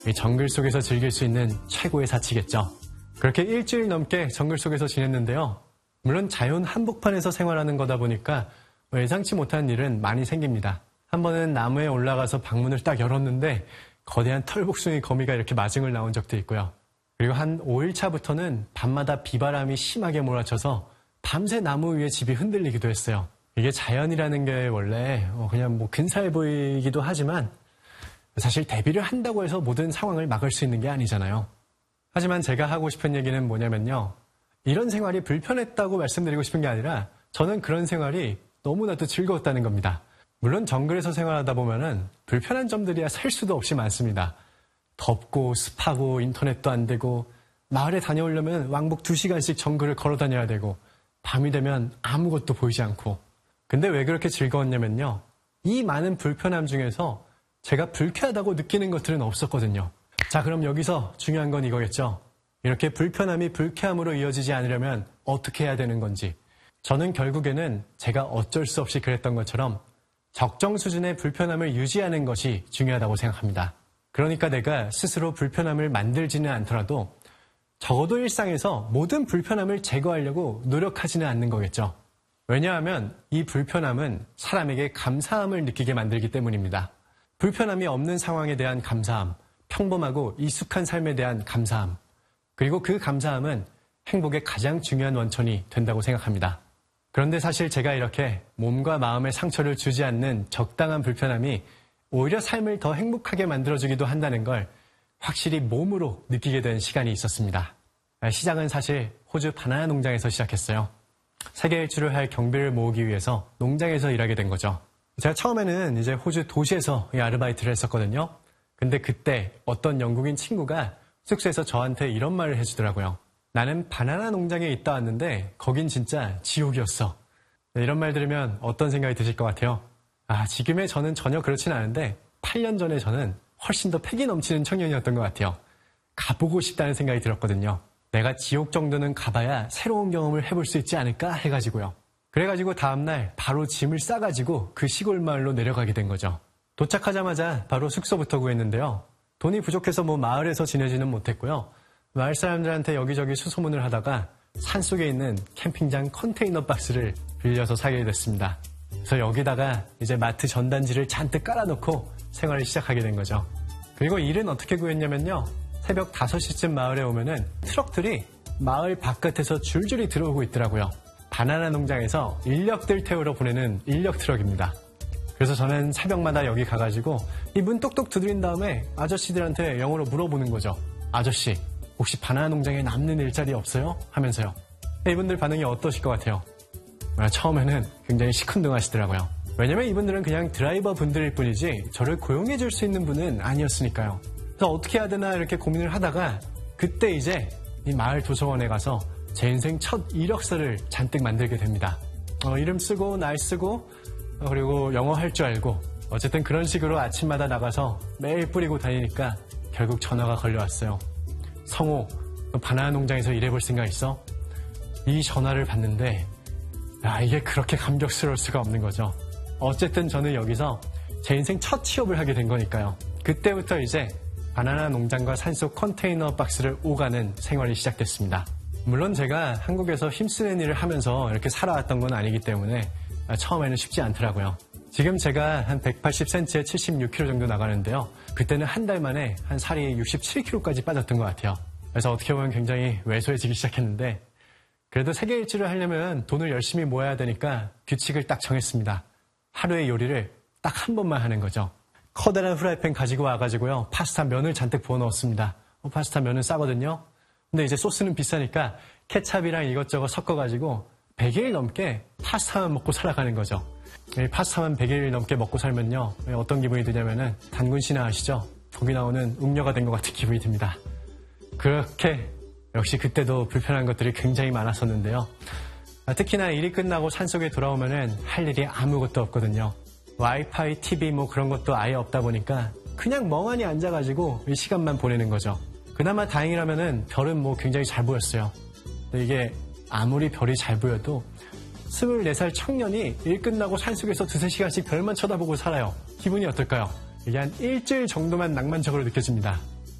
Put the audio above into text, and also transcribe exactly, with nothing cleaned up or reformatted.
이 정글 속에서 즐길 수 있는 최고의 사치겠죠. 그렇게 일주일 넘게 정글 속에서 지냈는데요. 물론 자연 한복판에서 생활하는 거다 보니까 예상치 못한 일은 많이 생깁니다. 한 번은 나무에 올라가서 방문을 딱 열었는데 거대한 털복숭이 거미가 이렇게 마중을 나온 적도 있고요. 그리고 한 오 일 차부터는 밤마다 비바람이 심하게 몰아쳐서 밤새 나무 위에 집이 흔들리기도 했어요. 이게 자연이라는 게 원래 그냥 뭐 근사해 보이기도 하지만 사실 대비를 한다고 해서 모든 상황을 막을 수 있는 게 아니잖아요. 하지만 제가 하고 싶은 얘기는 뭐냐면요. 이런 생활이 불편했다고 말씀드리고 싶은 게 아니라 저는 그런 생활이 너무나도 즐거웠다는 겁니다. 물론 정글에서 생활하다 보면은 불편한 점들이야 셀 수도 없이 많습니다. 덥고 습하고 인터넷도 안 되고 마을에 다녀오려면 왕복 두 시간씩 정글을 걸어 다녀야 되고 밤이 되면 아무것도 보이지 않고. 근데 왜 그렇게 즐거웠냐면요. 이 많은 불편함 중에서 제가 불쾌하다고 느끼는 것들은 없었거든요. 자, 그럼 여기서 중요한 건 이거겠죠. 이렇게 불편함이 불쾌함으로 이어지지 않으려면 어떻게 해야 되는 건지. 저는 결국에는 제가 어쩔 수 없이 그랬던 것처럼 적정 수준의 불편함을 유지하는 것이 중요하다고 생각합니다. 그러니까 내가 스스로 불편함을 만들지는 않더라도 적어도 일상에서 모든 불편함을 제거하려고 노력하지는 않는 거겠죠. 왜냐하면 이 불편함은 사람에게 감사함을 느끼게 만들기 때문입니다. 불편함이 없는 상황에 대한 감사함, 평범하고 익숙한 삶에 대한 감사함, 그리고 그 감사함은 행복의 가장 중요한 원천이 된다고 생각합니다. 그런데 사실 제가 이렇게 몸과 마음에 상처를 주지 않는 적당한 불편함이 오히려 삶을 더 행복하게 만들어주기도 한다는 걸 확실히 몸으로 느끼게 된 시간이 있었습니다. 시작은 사실 호주 바나나 농장에서 시작했어요. 세계 일주를 할 경비를 모으기 위해서 농장에서 일하게 된 거죠. 제가 처음에는 이제 호주 도시에서 아르바이트를 했었거든요. 근데 그때 어떤 영국인 친구가 숙소에서 저한테 이런 말을 해주더라고요. 나는 바나나 농장에 있다 왔는데 거긴 진짜 지옥이었어. 이런 말 들으면 어떤 생각이 드실 것 같아요? 아, 지금의 저는 전혀 그렇진 않은데 팔 년 전에 저는 훨씬 더 패기 넘치는 청년이었던 것 같아요. 가보고 싶다는 생각이 들었거든요. 내가 지옥 정도는 가봐야 새로운 경험을 해볼 수 있지 않을까 해가지고요. 그래가지고 다음날 바로 짐을 싸가지고 그 시골 마을로 내려가게 된 거죠. 도착하자마자 바로 숙소부터 구했는데요. 돈이 부족해서 뭐 마을에서 지내지는 못했고요. 마을 사람들한테 여기저기 수소문을 하다가 산속에 있는 캠핑장 컨테이너 박스를 빌려서 살게 됐습니다. 그래서 여기다가 이제 마트 전단지를 잔뜩 깔아놓고 생활을 시작하게 된 거죠. 그리고 일은 어떻게 구했냐면요. 새벽 다섯 시쯤 마을에 오면은 트럭들이 마을 바깥에서 줄줄이 들어오고 있더라고요. 바나나 농장에서 인력들 태우러 보내는 인력 트럭입니다. 그래서 저는 새벽마다 여기 가가지고 이 문 똑똑 두드린 다음에 아저씨들한테 영어로 물어보는 거죠. 아저씨, 혹시 바나나 농장에 남는 일자리 없어요? 하면서요. 이분들 반응이 어떠실 것 같아요? 처음에는 굉장히 시큰둥하시더라고요. 왜냐면 이분들은 그냥 드라이버 분들일 뿐이지 저를 고용해 줄 수 있는 분은 아니었으니까요. 그래서 어떻게 해야 되나 이렇게 고민을 하다가 그때 이제 이 마을 도서관에 가서 제 인생 첫 이력서를 잔뜩 만들게 됩니다. 어, 이름 쓰고 날 쓰고 어, 그리고 영어 할 줄 알고 어쨌든 그런 식으로 아침마다 나가서 매일 뿌리고 다니니까 결국 전화가 걸려왔어요. 성호, 너 바나나 농장에서 일해볼 생각 있어? 이 전화를 받는데 야, 이게 그렇게 감격스러울 수가 없는 거죠. 어쨌든 저는 여기서 제 인생 첫 취업을 하게 된 거니까요. 그때부터 이제 바나나 농장과 산속 컨테이너 박스를 오가는 생활이 시작됐습니다. 물론 제가 한국에서 힘쓰는 일을 하면서 이렇게 살아왔던 건 아니기 때문에 처음에는 쉽지 않더라고요. 지금 제가 한 백팔십 센티미터에 칠십육 킬로그램 정도 나가는데요. 그때는 한 달 만에 한 살이 육십칠 킬로그램까지 빠졌던 것 같아요. 그래서 어떻게 보면 굉장히 왜소해지기 시작했는데 그래도 세계 일주를 하려면 돈을 열심히 모아야 되니까 규칙을 딱 정했습니다. 하루의 요리를 딱 한 번만 하는 거죠. 커다란 후라이팬 가지고 와가지고요. 파스타 면을 잔뜩 부어 넣었습니다. 어, 파스타 면은 싸거든요. 근데 이제 소스는 비싸니까 케찹이랑 이것저것 섞어가지고 백 일 넘게 파스타만 먹고 살아가는 거죠. 파스타만 백 일 넘게 먹고 살면요. 어떤 기분이 드냐면은 단군 신화 아시죠? 거기 나오는 음료가 된 것 같은 기분이 듭니다. 그렇게 역시 그때도 불편한 것들이 굉장히 많았었는데요. 특히나 일이 끝나고 산속에 돌아오면은 할 일이 아무것도 없거든요. 와이파이, 티비 뭐 그런 것도 아예 없다 보니까 그냥 멍하니 앉아가지고 이 시간만 보내는 거죠. 그나마 다행이라면은 별은 뭐 굉장히 잘 보였어요. 근데 이게 아무리 별이 잘 보여도 스물네 살 청년이 일 끝나고 산속에서 두세 시간씩 별만 쳐다보고 살아요. 기분이 어떨까요? 이게 한 일주일 정도만 낭만적으로 느껴집니다.